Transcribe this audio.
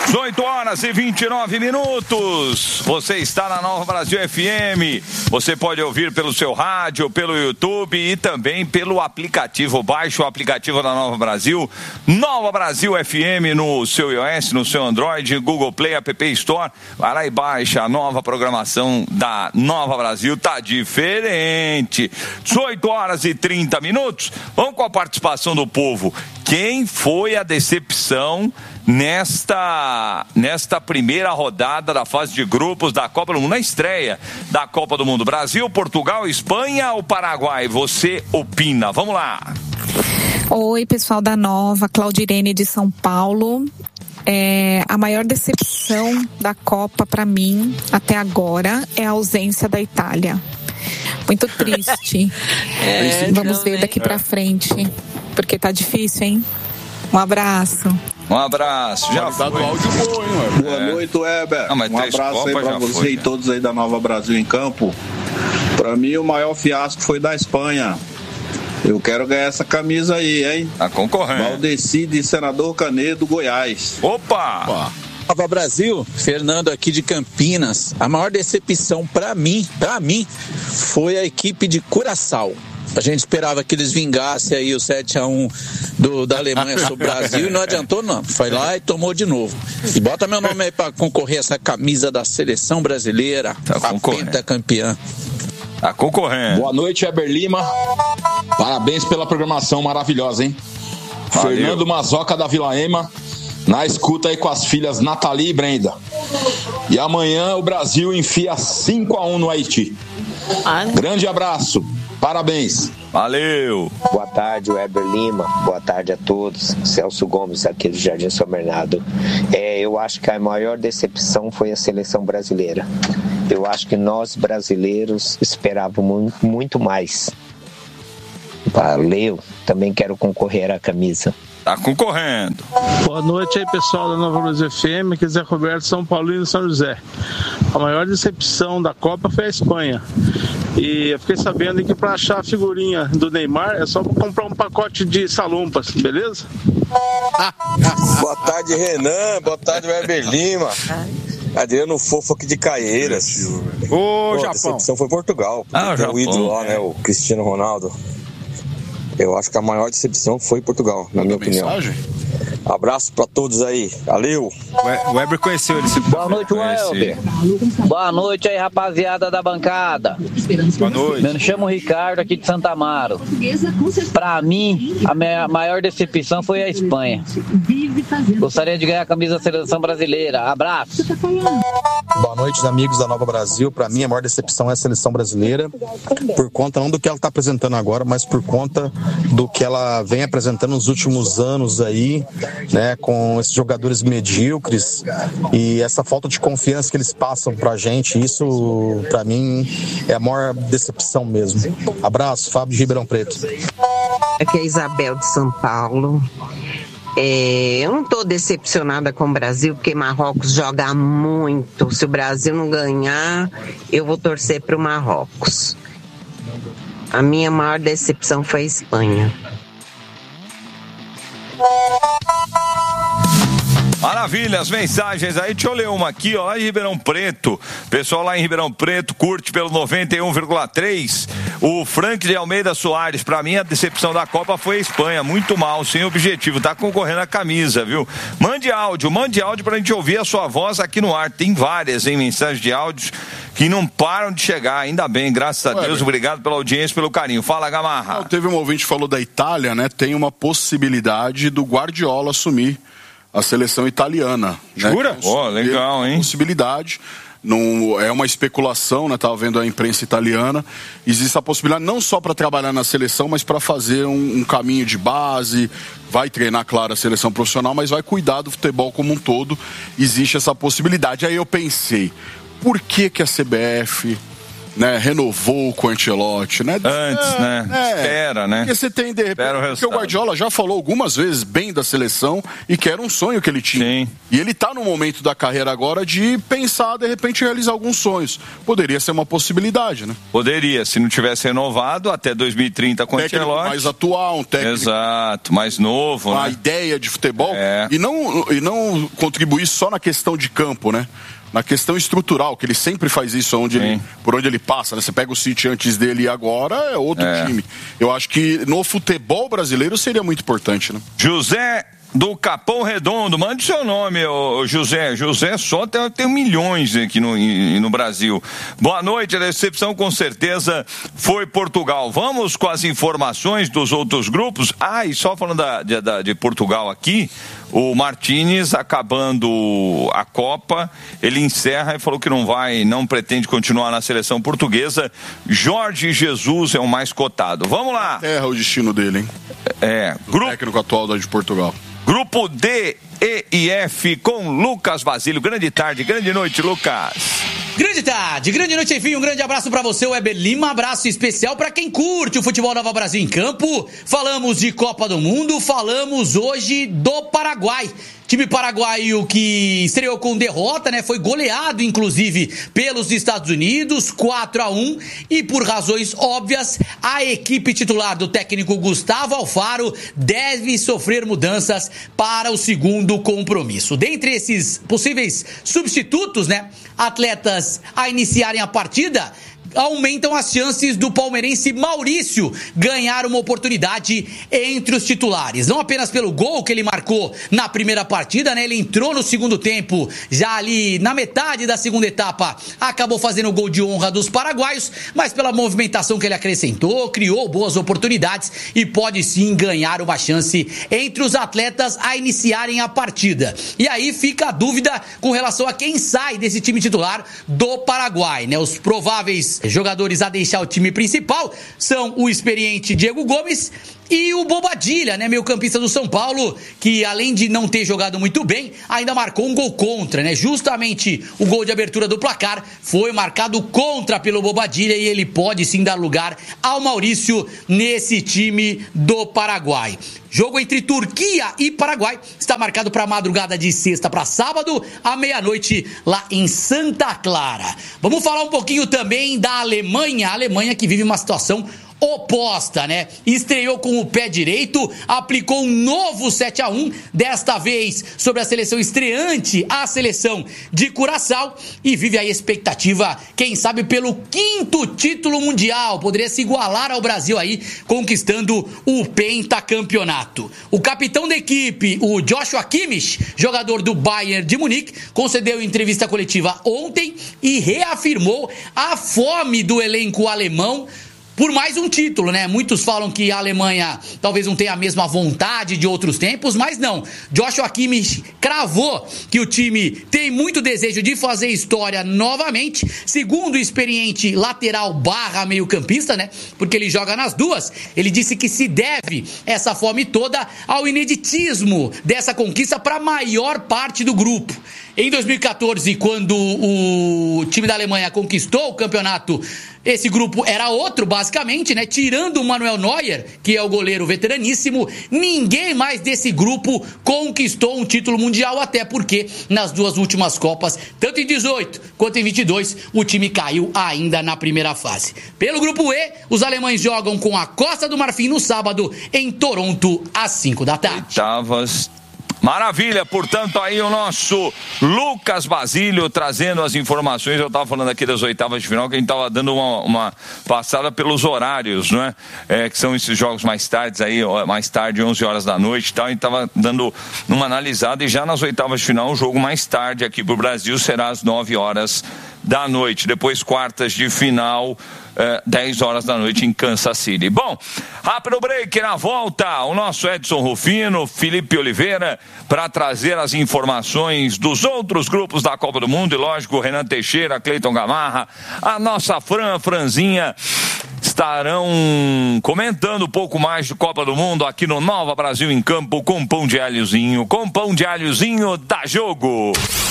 18h29. Você está na Nova Brasil FM. Você pode ouvir pelo seu rádio, pelo YouTube e também pelo aplicativo. Baixe o aplicativo da Nova Brasil, Nova Brasil FM no seu iOS, no seu Android, Google Play, App Store. Vai lá e baixa a nova programação da Nova Brasil. Tá diferente. 18h30. Vamos com a participação do povo. Quem foi a decepção nesta primeira rodada da fase de grupos da Copa do Mundo, na estreia da Copa do Mundo? Brasil, Portugal, Espanha ou Paraguai? Você opina. Vamos lá. Oi, pessoal da Nova, Claudirene de São Paulo. A maior decepção da Copa para mim até agora é a ausência da Itália. Muito triste. Vamos ver daqui para frente, porque tá difícil, hein? Um abraço. Já foi. Do áudio bom, hein, Weber? Boa noite, Weber. Um abraço aí pra você e todos aí da Nova Brasil em campo. Pra mim, o maior fiasco foi da Espanha. Eu quero ganhar essa camisa aí, hein? Tá concorrendo. Valdeci de Senador Canedo, Goiás. Opa! Nova Brasil, Fernando aqui de Campinas. A maior decepção pra mim, foi a equipe de Curaçao. A gente esperava que eles vingassem aí o 7-1 da Alemanha sobre o Brasil e não adiantou não. Foi lá e tomou de novo. E bota meu nome aí pra concorrer essa camisa da seleção brasileira, a pentacampeã. Tá concorrendo. Boa noite, Weber Lima. Parabéns pela programação maravilhosa, hein? Valeu. Fernando Mazoca da Vila Ema, na escuta aí com as filhas Nathalie e Brenda. E amanhã o Brasil enfia 5-1 no Haiti. Grande abraço. Parabéns. Valeu. Boa tarde, Weber Lima. Boa tarde a todos. Celso Gomes aqui do Jardim São Bernardo. Eu acho que a maior decepção foi a seleção brasileira. Eu acho que nós brasileiros esperávamos muito mais. Valeu. Também quero concorrer à camisa. Tá concorrendo. Boa noite aí, pessoal da Nova Brasil FM. Aqui é Zé Roberto, São Paulino e São José. A maior decepção da Copa foi a Espanha. E eu fiquei sabendo que para achar a figurinha do Neymar é só comprar um pacote de salumpas, beleza? Boa tarde, Renan. Boa tarde, Weber Lima. Adriano Fofo aqui de Caieiras. Japão. A decepção foi Portugal. O ídolo lá, né? O Cristiano Ronaldo. Eu acho que a maior decepção foi Portugal, na minha opinião. Abraço pra todos aí. Valeu. O Weber conheceu ele. Boa noite, Weber. Boa noite aí, rapaziada da bancada. Boa noite. Me chamo Ricardo aqui de Santa Amaro. Pra mim, a minha maior decepção foi a Espanha. Gostaria de ganhar a camisa da seleção brasileira. Abraço. Boa noite, amigos da Nova Brasil. Pra mim, a maior decepção é a seleção brasileira, por conta não do que ela tá apresentando agora, mas por conta do que ela vem apresentando nos últimos anos aí, né, com esses jogadores medíocres e essa falta de confiança que eles passam pra gente. Isso, pra mim, é a maior decepção mesmo. Abraço, Fábio de Ribeirão Preto. Aqui é a Isabel de São Paulo. Eu não estou decepcionada com o Brasil, porque Marrocos joga muito. Se o Brasil não ganhar, eu vou torcer para o Marrocos. A minha maior decepção foi a Espanha. Maravilha, as mensagens aí, deixa eu ler uma aqui, ó, lá em Ribeirão Preto. Pessoal lá em Ribeirão Preto curte pelo 91,3. O Frank de Almeida Soares, pra mim a decepção da Copa foi a Espanha, muito mal, sem objetivo, tá concorrendo a camisa, viu? Mande áudio pra gente ouvir a sua voz aqui no ar. Tem várias, hein, mensagens de áudios que não param de chegar, ainda bem, graças a Deus. Obrigado pela audiência, pelo carinho. Fala, Gamarra. Teve um ouvinte que falou da Itália, né? Tem uma possibilidade do Guardiola assumir a seleção italiana. Jura? Né? Legal, hein? Possibilidade. Não é uma especulação, né? Tava vendo a imprensa italiana. Existe a possibilidade não só para trabalhar na seleção, mas para fazer um caminho de base. Vai treinar, claro, a seleção profissional, mas vai cuidar do futebol como um todo. Existe essa possibilidade. Aí eu pensei, por que a CBF né, renovou com o Ancelotti, né? Antes, né? Espera, né? Porque você tem, de repente, porque o Guardiola já falou algumas vezes bem da seleção e que era um sonho que ele tinha. Sim. E ele tá no momento da carreira agora de pensar, de repente, realizar alguns sonhos. Poderia ser uma possibilidade, né? Poderia, se não tivesse renovado até 2030 com o Ancelotti. Mais atual, um técnico. Exato, mais novo, uma né? ideia de futebol. E não contribuir só na questão de campo, né? Na questão estrutural, que ele sempre faz isso por onde ele passa, né? Você pega o City antes dele e agora é outro time. Eu acho que no futebol brasileiro seria muito importante, né? José do Capão Redondo, mande seu nome, José. José só tem milhões aqui no Brasil. Boa noite, a decepção com certeza foi Portugal. Vamos com as informações dos outros grupos. E só falando de Portugal aqui, o Martínez, acabando a Copa, ele encerra e falou que não pretende continuar na seleção portuguesa. Jorge Jesus é o mais cotado. Vamos lá. O destino dele, hein? O técnico atual de Portugal. Grupo D, E e F com Lucas Basílio. Grande tarde, grande noite, Lucas. Grande tarde, grande noite, enfim, um grande abraço pra você, Weber Lima, abraço especial pra quem curte o futebol Nova Brasil em campo. Falamos de Copa do Mundo, falamos hoje do Paraguai. Time paraguaio que estreou com derrota, né? Foi goleado, inclusive, pelos Estados Unidos, 4-1. E por razões óbvias, a equipe titular do técnico Gustavo Alfaro deve sofrer mudanças para o segundo compromisso. Dentre esses possíveis substitutos, né? Atletas a iniciarem a partida, aumentam as chances do palmeirense Maurício ganhar uma oportunidade entre os titulares. Não apenas pelo gol que ele marcou na primeira partida, né? Ele entrou no segundo tempo, já ali na metade da segunda etapa, acabou fazendo o gol de honra dos paraguaios, mas pela movimentação que ele acrescentou, criou boas oportunidades e pode sim ganhar uma chance entre os atletas a iniciarem a partida. E aí fica a dúvida com relação a quem sai desse time titular do Paraguai, né? Os prováveis jogadores a deixar o time principal são o experiente Diego Gomes e o Bobadilla, né, meio-campista do São Paulo, que além de não ter jogado muito bem, ainda marcou um gol contra, né? Justamente o gol de abertura do placar foi marcado contra pelo Bobadilla e ele pode sim dar lugar ao Maurício nesse time do Paraguai. Jogo entre Turquia e Paraguai está marcado para a madrugada de sexta para sábado, à meia-noite, lá em Santa Clara. Vamos falar um pouquinho também da Alemanha. A Alemanha que vive uma situação oposta, né? Estreou com o pé direito, aplicou um novo 7-1, desta vez sobre a seleção estreante, a seleção de Curaçao, e vive a expectativa, quem sabe, pelo 5º título mundial. Poderia se igualar ao Brasil aí, conquistando o pentacampeonato. O capitão da equipe, o Joshua Kimmich, jogador do Bayern de Munique, concedeu entrevista coletiva ontem e reafirmou a fome do elenco alemão por mais um título, né? Muitos falam que a Alemanha talvez não tenha a mesma vontade de outros tempos, mas não. Joshua Kimmich cravou que o time tem muito desejo de fazer história novamente, segundo o experiente lateral / meio-campista, né? Porque ele joga nas duas. Ele disse que se deve essa fome toda ao ineditismo dessa conquista para a maior parte do grupo. Em 2014, quando o time da Alemanha conquistou o campeonato, esse grupo era outro, basicamente, né? Tirando o Manuel Neuer, que é o goleiro veteraníssimo, ninguém mais desse grupo conquistou um título mundial, até porque nas duas últimas Copas, tanto em 18 quanto em 22, o time caiu ainda na primeira fase. Pelo grupo E, os alemães jogam com a Costa do Marfim no sábado, em Toronto, às 5 da tarde. Maravilha, portanto, aí o nosso Lucas Basílio trazendo as informações. Eu estava falando aqui das oitavas de final, que a gente estava dando uma passada pelos horários, não é? Que são esses jogos mais tarde, aí, mais tarde, 11 horas da noite e tal. A gente estava dando uma analisada e já nas oitavas de final, o jogo mais tarde aqui para o Brasil será às 9 horas da noite. Depois, quartas de final, 10 horas da noite em Kansas City. Bom, rápido break, na volta o nosso Edson Rufino, Felipe Oliveira, para trazer as informações dos outros grupos da Copa do Mundo e, lógico, Renan Teixeira, Cleiton Gamarra, a nossa Franzinha estarão comentando um pouco mais de Copa do Mundo aqui no Nova Brasil em Campo com pão de alhozinho da Jogo.